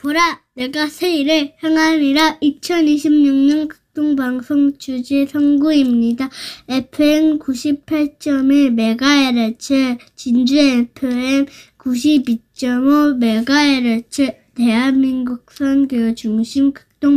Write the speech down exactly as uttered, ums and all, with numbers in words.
보라, 내가 새 일을 행하리라. 이천이십육 년 극동방송 주제 선구입니다. 에프엠 구십팔 점 일 메가헤르츠, 진주 에프엠 구십이 점 오 메가헤르츠, 대한민국 선교 중심